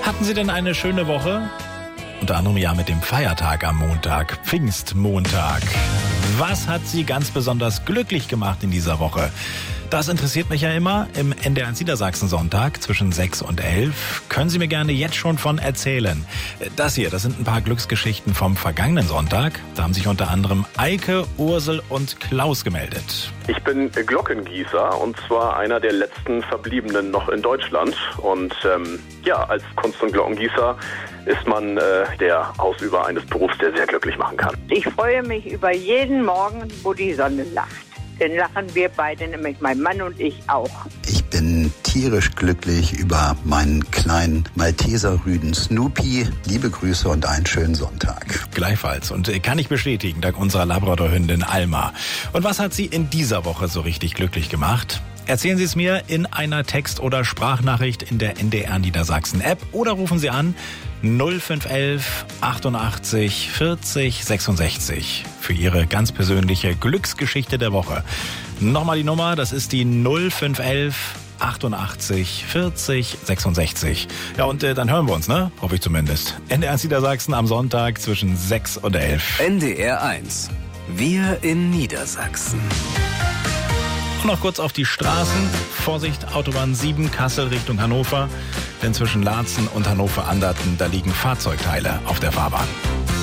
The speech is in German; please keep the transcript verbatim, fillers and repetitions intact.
Hatten Sie denn eine schöne Woche? Unter anderem ja mit dem Feiertag am Montag, Pfingstmontag. Was hat Sie ganz besonders glücklich gemacht in dieser Woche? Das interessiert mich ja immer. Im N D R eins Niedersachsen-Sonntag zwischen sechs und elf können Sie mir gerne jetzt schon von erzählen. Das hier, das sind ein paar Glücksgeschichten vom vergangenen Sonntag. Da haben sich unter anderem Eike, Ursel und Klaus gemeldet. Ich bin Glockengießer und zwar einer der letzten Verbliebenen noch in Deutschland. Und ähm, ja, als Kunst- und Glockengießer ist man äh, der Ausüber eines Berufs, der sehr glücklich machen kann. Ich freue mich über jeden Morgen, wo die Sonne lacht. Dann lachen wir beide, nämlich mein Mann und ich auch. Ich bin tierisch glücklich über meinen kleinen Malteserrüden Snoopy. Liebe Grüße und einen schönen Sonntag. Gleichfalls. Und kann ich bestätigen, dank unserer Labrador-Hündin Alma. Und was hat Sie in dieser Woche so richtig glücklich gemacht? Erzählen Sie es mir in einer Text- oder Sprachnachricht in der N D R Niedersachsen-App oder rufen Sie an null fünf elf achtundachtzig vierzig sechsundsechzig für Ihre ganz persönliche Glücksgeschichte der Woche. Nochmal die Nummer, das ist die null fünf elf achtundachtzig vierzig sechsundsechzig. Ja, und äh, dann hören wir uns, ne? Hoffe ich zumindest. N D R eins Niedersachsen am Sonntag zwischen sechs und elf. N D R eins. Wir in Niedersachsen. Und noch kurz auf die Straßen. Vorsicht, Autobahn sieben, Kassel Richtung Hannover. Denn zwischen Laatzen und Hannover-Anderten, da liegen Fahrzeugteile auf der Fahrbahn.